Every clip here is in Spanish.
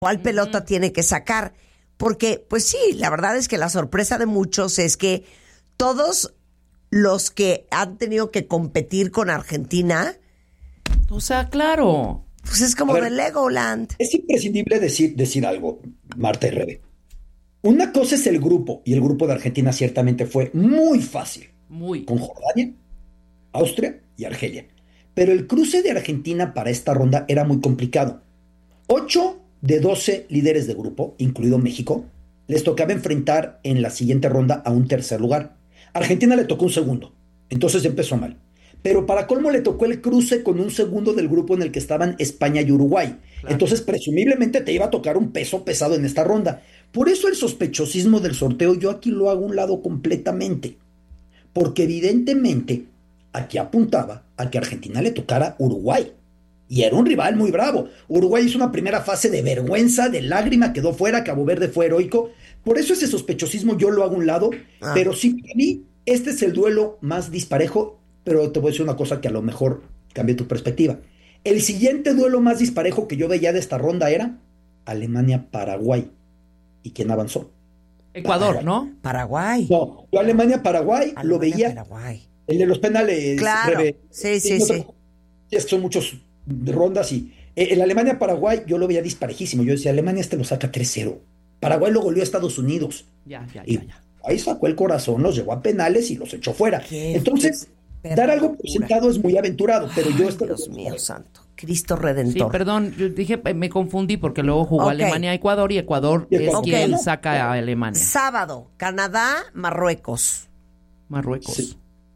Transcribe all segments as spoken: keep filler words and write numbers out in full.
¿Cuál uh-huh. pelota tiene que sacar? Porque, pues sí, la verdad es que la sorpresa de muchos es que todos los que han tenido que competir con Argentina... O sea, claro. Pues es como ver, de Legoland. Es imprescindible decir, decir algo, Marta y Rebe. Una cosa es el grupo, y el grupo de Argentina ciertamente fue muy fácil. Muy. Con Jordania, Austria y Argelia. Pero el cruce de Argentina para esta ronda era muy complicado. Ocho de doce líderes de grupo, incluido México, les tocaba enfrentar en la siguiente ronda a un tercer lugar. A Argentina le tocó un segundo, entonces empezó mal. Pero para colmo le tocó el cruce con un segundo del grupo en el que estaban España y Uruguay. Claro. Entonces presumiblemente te iba a tocar un peso pesado en esta ronda. Por eso el sospechosismo del sorteo yo aquí lo hago a un lado completamente. Porque evidentemente aquí apuntaba a que a Argentina le tocara Uruguay. Y era un rival muy bravo. Uruguay hizo una primera fase de vergüenza, de lágrima, quedó fuera, Cabo Verde fue heroico. Por eso ese sospechosismo yo lo hago a un lado. Ah. Pero sí, para mí, este es el duelo más disparejo. Pero te voy a decir una cosa que a lo mejor cambie tu perspectiva. El siguiente duelo más disparejo que yo veía de esta ronda era Alemania-Paraguay. ¿Y quién avanzó? Ecuador, Paraguay. ¿no? Paraguay. No, yo Alemania-Paraguay lo veía. Paraguay. El de los penales. Claro. Rebe, sí, sí, sí. sí. Es que son muchos rondas y eh, el Alemania-Paraguay yo lo veía disparejísimo. Yo decía, Alemania este lo saca tres cero. Paraguay lo goleó a Estados Unidos. Ya, ya, y ya, ya. Ahí sacó el corazón, los llevó a penales y los echó fuera. Qué Entonces... Dar algo por sentado es muy aventurado, pero Ay, yo... Esto Dios mío santo, Cristo Redentor. Sí, perdón, yo dije, me confundí porque luego jugó okay. Alemania-Ecuador y Ecuador ¿Y es okay. quien saca a Alemania. Sábado, Canadá, Marruecos. Marruecos. Sí.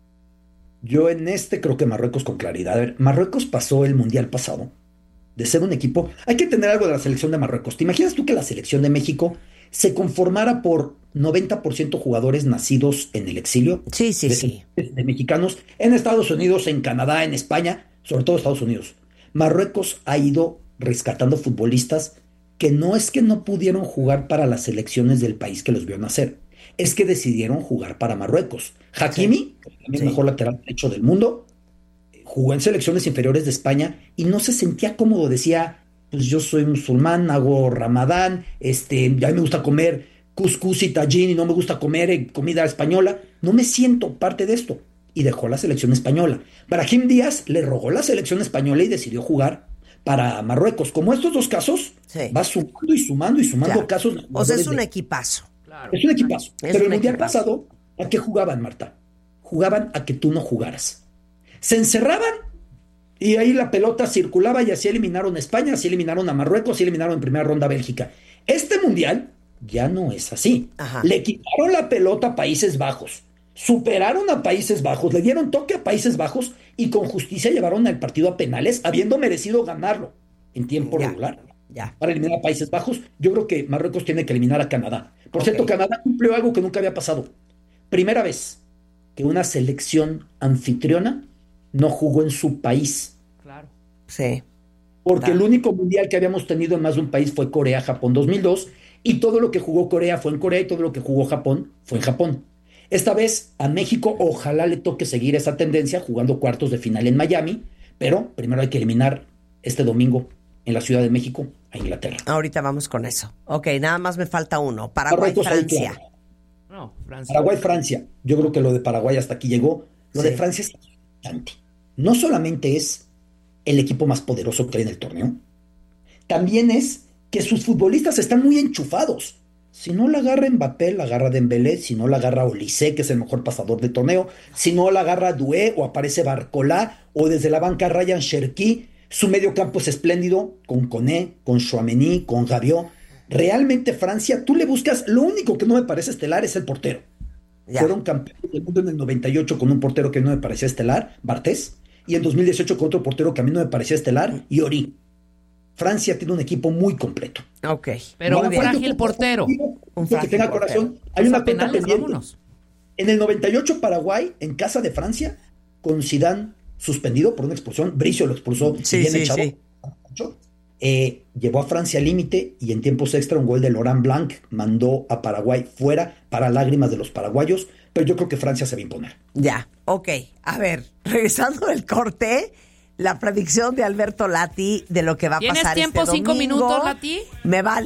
Yo en este creo que Marruecos con claridad. A ver, Marruecos pasó el Mundial pasado de ser un equipo... Hay que tener algo de la selección de Marruecos. ¿Te imaginas tú que la selección de México se conformara por noventa por ciento jugadores nacidos en el exilio? Sí, sí, de, sí. De mexicanos en Estados Unidos, en Canadá, en España, sobre todo Estados Unidos. Marruecos ha ido rescatando futbolistas que no es que no pudieron jugar para las selecciones del país que los vio nacer, es que decidieron jugar para Marruecos. Hakimi, sí. el sí. mejor lateral derecho del mundo, jugó en selecciones inferiores de España y no se sentía cómodo, decía... Pues yo soy musulmán, hago ramadán, este, a mí me gusta comer cuscús y tajín y no me gusta comer eh, comida española, no me siento parte de esto. Y dejó la selección española. Brahim Díaz le rogó la selección española y decidió jugar para Marruecos. Como estos dos casos, sí. va sumando y sumando y sumando ya. casos. O sea, es un de... equipazo. Claro. Es un equipazo. Es Pero un el mundial equipazo. pasado, ¿a qué jugaban, Marta? Jugaban a que tú no jugaras. Se encerraban y ahí la pelota circulaba y así eliminaron a España, así eliminaron a Marruecos, así eliminaron en primera ronda a Bélgica. Este mundial ya no es así. Ajá. Le quitaron la pelota a Países Bajos, superaron a Países Bajos, le dieron toque a Países Bajos y con justicia llevaron al partido a penales, habiendo merecido ganarlo en tiempo ya, regular. Ya. Para eliminar a Países Bajos, yo creo que Marruecos tiene que eliminar a Canadá. Por okay. cierto, Canadá cumplió algo que nunca había pasado. Primera vez que una selección anfitriona no jugó en su país. Claro. Sí. Porque claro. el único mundial que habíamos tenido en más de un país fue Corea-Japón dos mil dos, y todo lo que jugó Corea fue en Corea y todo lo que jugó Japón fue en Japón. Esta vez a México ojalá le toque seguir esa tendencia jugando cuartos de final en Miami, pero primero hay que eliminar este domingo en la Ciudad de México a Inglaterra. Ahorita vamos con eso. Ok, nada más me falta uno. Paraguay-Francia. Claro. No, Francia. Paraguay-Francia. Yo creo que lo de Paraguay hasta aquí llegó. Lo sí. de Francia es importante. No solamente es el equipo más poderoso que hay en el torneo, también es que sus futbolistas están muy enchufados. Si no la agarra Mbappé, la agarra Dembélé, si no la agarra Olise, que es el mejor pasador de torneo, si no la agarra Doué o aparece Barcola, o desde la banca Ryan Cherki, su medio campo es espléndido, con Koné, con Chouameni, con Rabiot. Realmente Francia, tú le buscas, lo único que no me parece estelar es el portero. Ya. Fueron campeones del mundo en el noventa y ocho con un portero que no me parecía estelar, Bartés, y en dos mil dieciocho con otro portero que a mí no me parecía estelar, Iorí. Francia tiene un equipo muy completo. Ok. Pero muy un frágil portero. Un frágil que tenga portero. corazón. Hay una cuenta pendiente. Vámonos. En el noventa y ocho Paraguay, en casa de Francia, con Zidane suspendido por una expulsión, Bricio lo expulsó. Sí, bien sí, echado, sí. Eh, llevó a Francia al límite y en tiempos extra un gol de Laurent Blanc mandó a Paraguay fuera para lágrimas de los paraguayos, pero yo creo que Francia se va a imponer. Ya, ok. A ver, regresando del corte, la predicción de Alberto Lati de lo que va a ¿Tienes pasar tiempo, este cinco domingo. minutos, Lati? Me vale.